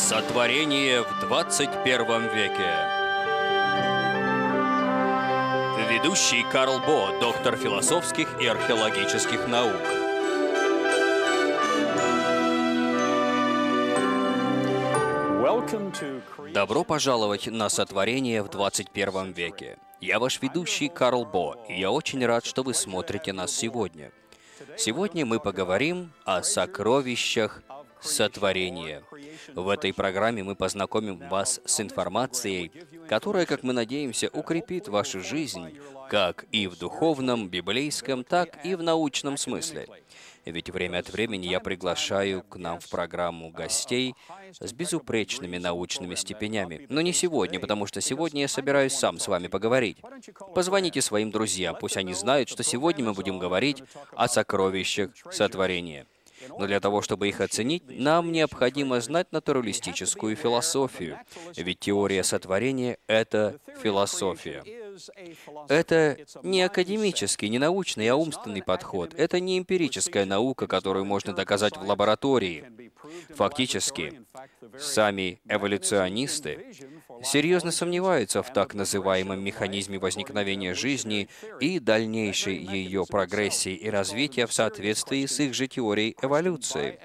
Сотворение в 21 веке. Ведущий Карл Бо, доктор философских и археологических наук. Добро пожаловать на Сотворение в 21 веке. Я ваш ведущий Карл Бо, и я очень рад, что вы смотрите нас сегодня. Сегодня мы поговорим о сокровищах сотворения. В этой программе мы познакомим вас с информацией, которая, как мы надеемся, укрепит вашу жизнь как и в духовном, библейском, так и в научном смысле. Ведь время от времени я приглашаю к нам в программу гостей с безупречными научными степенями. Но не сегодня, потому что сегодня я собираюсь сам с вами поговорить. Позвоните своим друзьям, пусть они знают, что сегодня мы будем говорить о сокровищах сотворения. Но для того, чтобы их оценить, нам необходимо знать натуралистическую философию. Ведь теория сотворения — это философия. Это не академический, не научный, а умственный подход. Это не эмпирическая наука, которую можно доказать в лаборатории. Фактически, сами эволюционисты серьезно сомневаются в так называемом механизме возникновения жизни и дальнейшей ее прогрессии и развития в соответствии с их же теорией эволюции.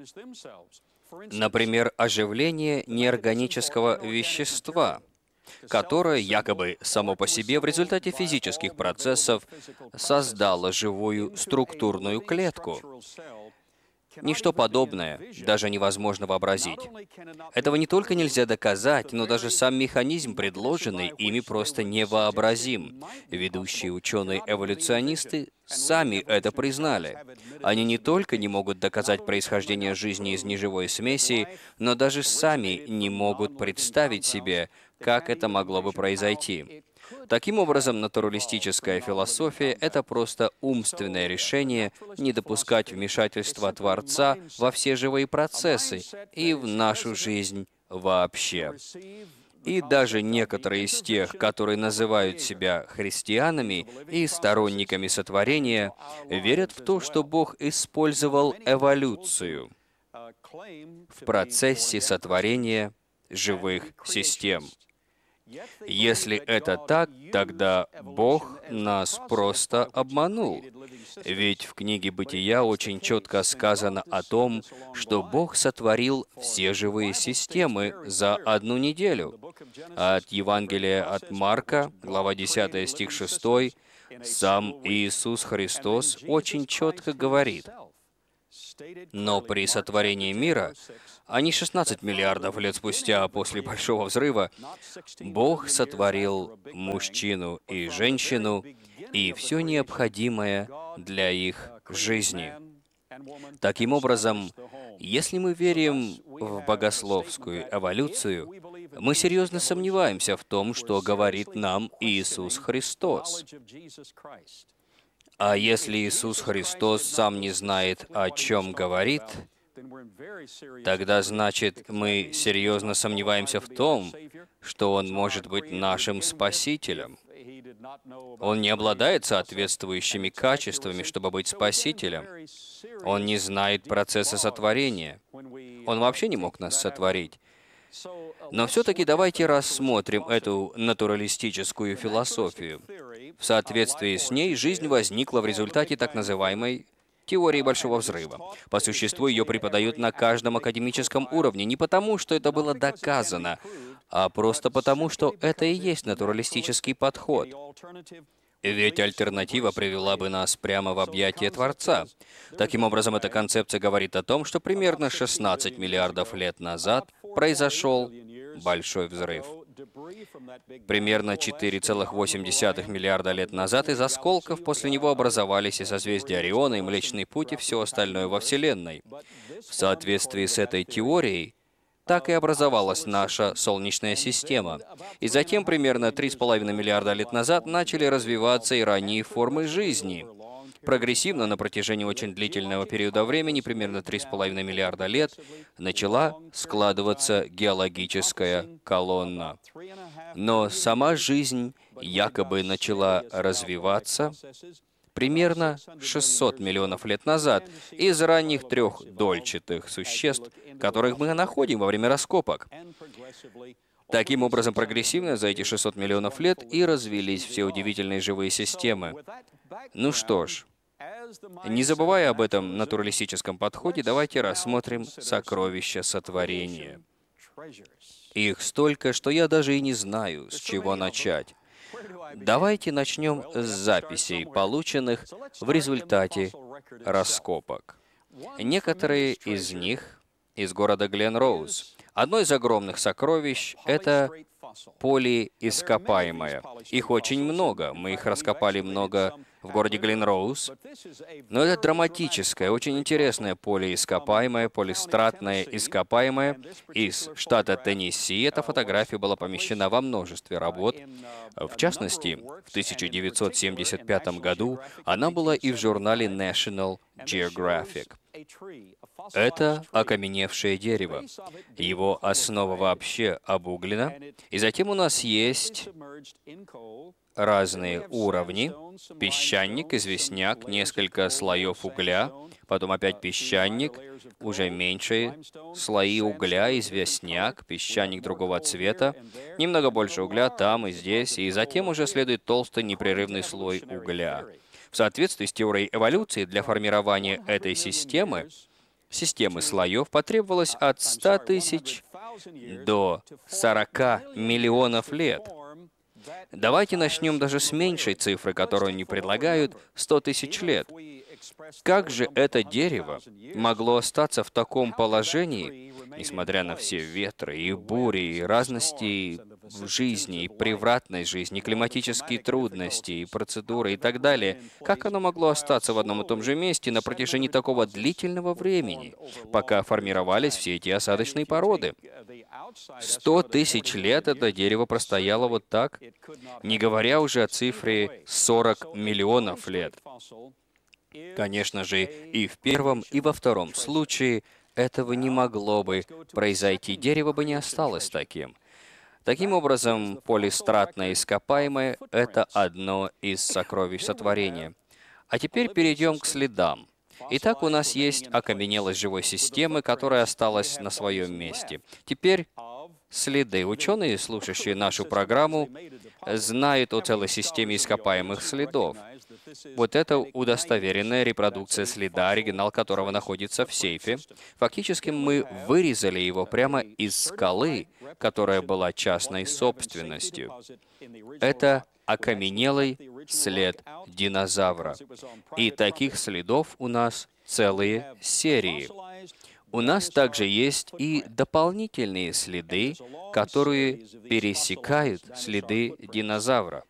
Например, оживление неорганического вещества, которое якобы само по себе в результате физических процессов создало живую структурную клетку. Ничто подобное даже невозможно вообразить. Этого не только нельзя доказать, но даже сам механизм, предложенный ими, просто невообразим. Ведущие ученые-эволюционисты сами это признали. Они не только не могут доказать происхождение жизни из неживой смеси, но даже сами не могут представить себе, как это могло бы произойти. Таким образом, натуралистическая философия — это просто умственное решение не допускать вмешательства Творца во все живые процессы и в нашу жизнь вообще. И даже некоторые из тех, которые называют себя христианами и сторонниками сотворения, верят в то, что Бог использовал эволюцию в процессе сотворения живых систем. Если это так, тогда Бог нас просто обманул. Ведь в книге «Бытия» очень четко сказано о том, что Бог сотворил все живые системы за одну неделю. От Евангелия от Марка, глава 10, стих 6, сам Иисус Христос очень четко говорит: «Но при сотворении мира, а не 16 миллиардов лет спустя после Большого Взрыва, Бог сотворил мужчину и женщину и все необходимое для их жизни». Таким образом, если мы верим в богословскую эволюцию, мы серьезно сомневаемся в том, что говорит нам Иисус Христос. А если Иисус Христос сам не знает, о чем говорит, тогда, значит, мы серьезно сомневаемся в том, что Он может быть нашим Спасителем. Он не обладает соответствующими качествами, чтобы быть Спасителем. Он не знает процесса сотворения. Он вообще не мог нас сотворить. Но все-таки давайте рассмотрим эту натуралистическую философию. В соответствии с ней жизнь возникла в результате так называемой теории Большого Взрыва. По существу ее преподают на каждом академическом уровне не потому, что это было доказано, а просто потому, что это и есть натуралистический подход. Ведь альтернатива привела бы нас прямо в объятия Творца. Таким образом, эта концепция говорит о том, что примерно 16 миллиардов лет назад произошел Большой Взрыв. Примерно 4,8 миллиарда лет назад из осколков после него образовались и созвездия Ориона, и Млечный Путь, и все остальное во Вселенной. В соответствии с этой теорией, так и образовалась наша Солнечная система. И затем, примерно 3,5 миллиарда лет назад, начали развиваться и ранние формы жизни. Прогрессивно на протяжении очень длительного периода времени, примерно 3,5 миллиарда лет, начала складываться геологическая колонна. Но сама жизнь якобы начала развиваться примерно 600 миллионов лет назад из ранних трехдольчатых существ, которых мы находим во время раскопок. Таким образом, прогрессивно за эти 600 миллионов лет и развились все удивительные живые системы. Ну что ж, не забывая об этом натуралистическом подходе, давайте рассмотрим сокровища сотворения. Их столько, что я даже и не знаю, с чего начать. Давайте начнем с записей, полученных в результате раскопок. Некоторые из них из города Гленроуз. Одно из огромных сокровищ — это полиископаемое. Их очень много. Мы их раскопали много в городе Гленроуз. Но это драматическое, очень интересное полиископаемое, полистратное ископаемое из штата Теннесси. Эта фотография была помещена во множестве работ. В частности, в 1975 году она была и в журнале National Geographic. Это окаменевшее дерево. Его основа вообще обуглена. И затем у нас есть разные уровни. Песчаник, известняк, несколько слоев угля, потом опять песчаник, уже меньшие слои угля, известняк, песчаник другого цвета, немного больше угля там и здесь, и затем уже следует толстый непрерывный слой угля. В соответствии с теорией эволюции для формирования этой системы слоев потребовалось от 100 тысяч до 40 миллионов лет. Давайте начнем даже с меньшей цифры, которую они предлагают, 100 тысяч лет. Как же это дерево могло остаться в таком положении, несмотря на все ветры и бури, и разности в жизни, и превратность жизни, и климатические трудности, и процедуры, и так далее? Как оно могло остаться в одном и том же месте на протяжении такого длительного времени, пока формировались все эти осадочные породы? 100 тысяч лет это дерево простояло вот так, не говоря уже о цифре 40 миллионов лет. Конечно же, и в первом, и во втором случае этого не могло бы произойти, дерево бы не осталось таким. Таким образом, полистратное ископаемое — это одно из сокровищ сотворения. А теперь перейдем к следам. Итак, у нас есть окаменелость живой системы, которая осталась на своем месте. Теперь следы. Ученые, слушающие нашу программу, знают о целой системе ископаемых следов. Вот это удостоверенная репродукция следа, оригинал которого находится в сейфе. Фактически мы вырезали его прямо из скалы, которая была частной собственностью. Это окаменелый след динозавра. И таких следов у нас целые серии. У нас также есть и дополнительные следы, которые пересекают следы динозавра.